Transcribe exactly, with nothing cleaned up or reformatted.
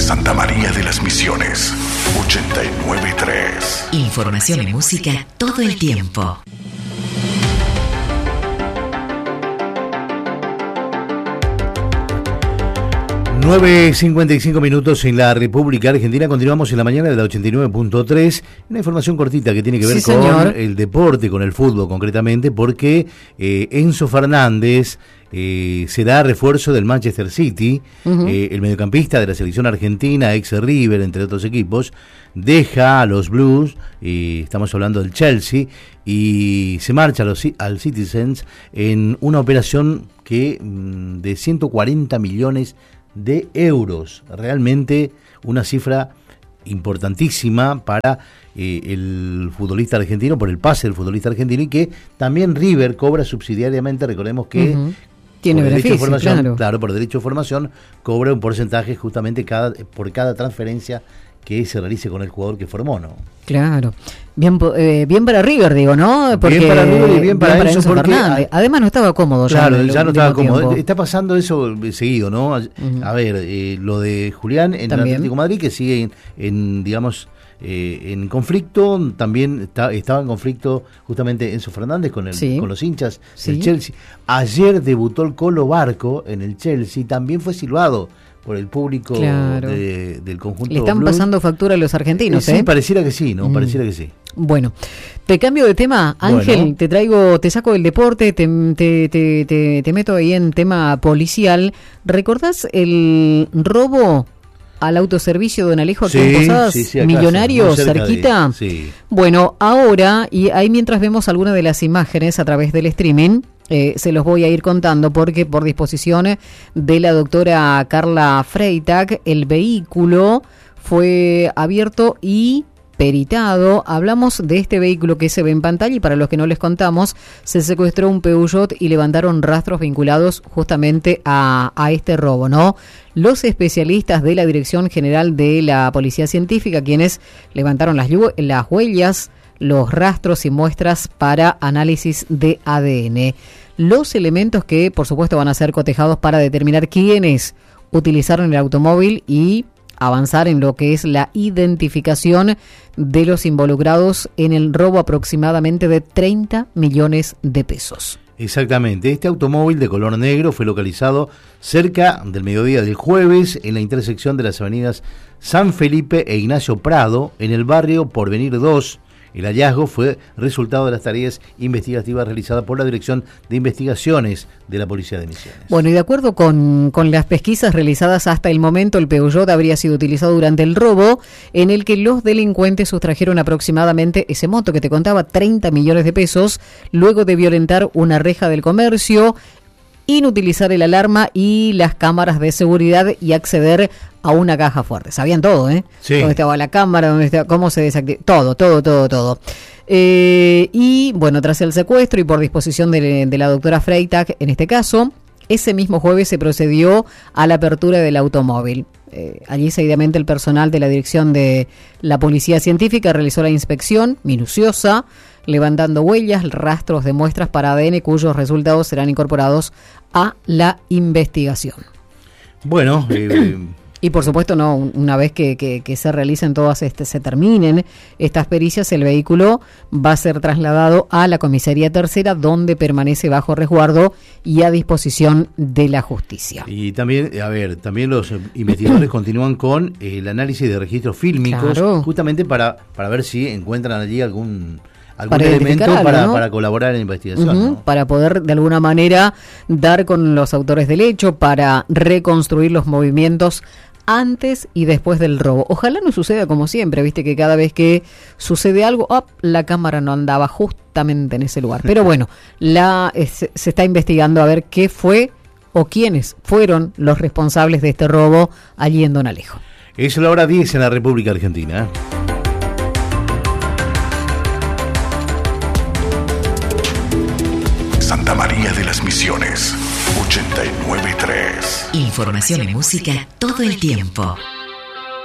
Santa María de las Misiones, ochenta y nueve punto tres. Información y música todo el tiempo. nueve cincuenta y cinco minutos en la República Argentina. Continuamos en la mañana de la ochenta y nueve punto tres. Una información cortita que tiene que ver sí, con señor. el deporte, con el fútbol concretamente, porque eh, Enzo Fernández eh, se da refuerzo del Manchester City. Uh-huh. eh, el mediocampista de la selección argentina, ex River, entre otros equipos, deja a los Blues, eh, estamos hablando del Chelsea, y se marcha a los, al Citizens en una operación que mm, de ciento cuarenta millones de euros, realmente una cifra importantísima para eh, el futbolista argentino, por el pase del futbolista argentino, y que también River cobra subsidiariamente. Recordemos que uh-huh. tiene por beneficio, derecho de formación, claro. claro, por derecho de formación cobra un porcentaje justamente cada por cada transferencia que se realice con el jugador que formó, ¿no? Claro. Bien eh, bien para River, digo, ¿no? Porque, bien para River y bien para, bien para Enzo, Enzo Fernández. Además no estaba cómodo ya. Claro, ya no estaba cómodo. Tiempo. Está pasando eso seguido, ¿no? A, uh-huh. a ver, eh, lo de Julián en el Atlético de Madrid, que sigue en, en digamos, eh, en conflicto. También está, estaba en conflicto justamente Enzo Fernández con, el, sí. con los hinchas sí. del Chelsea. Ayer debutó el Colo Barco en el Chelsea, también fue silbado por el público claro. de, del conjunto. Le están Blues. pasando factura a los argentinos, eh, ¿eh? Sí, pareciera que sí, ¿no? Mm. Pareciera que sí. Bueno, te cambio de tema, Ángel, bueno. te traigo, te saco del deporte, te, te, te, te, te meto ahí en tema policial. ¿Recordás el robo al autoservicio de Don Alejo aquí sí, en Posadas? Sí, sí, acá, millonario, sí, cerquita. De, sí. Bueno, ahora, y ahí mientras vemos algunas de las imágenes a través del streaming, Eh, se los voy a ir contando porque por disposición de la doctora Carla Freitag, el vehículo fue abierto y peritado. Hablamos de este vehículo que se ve en pantalla y para los que no les contamos, se secuestró un Peugeot y levantaron rastros vinculados justamente a, a este robo, ¿no? Los especialistas de la Dirección General de la Policía Científica, quienes levantaron las, las huellas, los rastros y muestras para análisis de A D N. Los elementos que, por supuesto, van a ser cotejados para determinar quiénes utilizaron el automóvil y avanzar en lo que es la identificación de los involucrados en el robo aproximadamente de treinta millones de pesos. Exactamente. Este automóvil de color negro fue localizado cerca del mediodía del jueves en la intersección de las avenidas San Felipe e Ignacio Prado, en el barrio Porvenir dos. El hallazgo fue resultado de las tareas investigativas realizadas por la Dirección de Investigaciones de la Policía de Misiones. Bueno, y de acuerdo con, con las pesquisas realizadas hasta el momento, el Peugeot habría sido utilizado durante el robo, en el que los delincuentes sustrajeron aproximadamente ese monto que te contaba, treinta millones de pesos, luego de violentar una reja del comercio, inutilizar el alarma y las cámaras de seguridad y acceder a una caja fuerte. Sabían todo, ¿eh? Sí. Dónde estaba la cámara, dónde estaba, cómo se desactivó, todo, todo, todo, todo. Eh, y bueno, tras el secuestro y por disposición de, de la doctora Freitag, en este caso, ese mismo jueves se procedió a la apertura del automóvil. Eh, allí seguidamente el personal de la Dirección de la Policía Científica realizó la inspección minuciosa, levantando huellas, rastros de muestras para A D N cuyos resultados serán incorporados a la investigación. Bueno, eh, y por supuesto, no, una vez que, que, que se realicen todas, este, se terminen estas pericias, el vehículo va a ser trasladado a la comisaría tercera, donde permanece bajo resguardo y a disposición de la justicia. Y también, a ver, también los investigadores continúan con el análisis de registros fílmicos, claro. justamente para, para ver si encuentran allí algún... algún para elemento algo, para, ¿no? para colaborar en la investigación. Uh-huh, ¿no? Para poder de alguna manera dar con los autores del hecho, para reconstruir los movimientos antes y después del robo. Ojalá no suceda como siempre, viste que cada vez que sucede algo, oh, la cámara no andaba justamente en ese lugar. Pero bueno, la es, se está investigando a ver qué fue o quiénes fueron los responsables de este robo allí en Don Alejo. Es la hora diez en la República Argentina. Santa María de las Misiones, ochenta y nueve punto tres. Información y música todo el tiempo.